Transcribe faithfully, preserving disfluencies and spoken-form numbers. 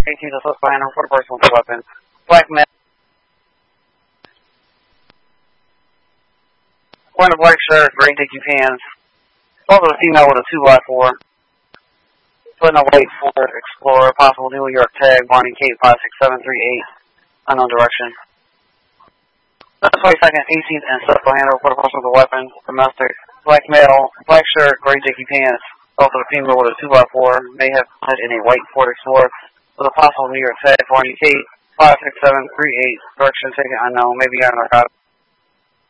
eighteenth of Susquehanna, for the person with the weapon. Black male. Wearing a black shirt, gray dicky pants. Also a female with a two by four. Putting a white Ford Explorer, possible New York tag, Barney Kate five six seven three eight, unknown direction. twenty-second, eighteenth, and Susquehanna, for the person with a weapon, domestic. Black male, black shirt, gray dicky pants. Also a female with a two by four, may have had in a white Ford Explorer, with a possible New York tag, Barney Kate five six seven three eight, direction taken unknown, maybe on narcotics.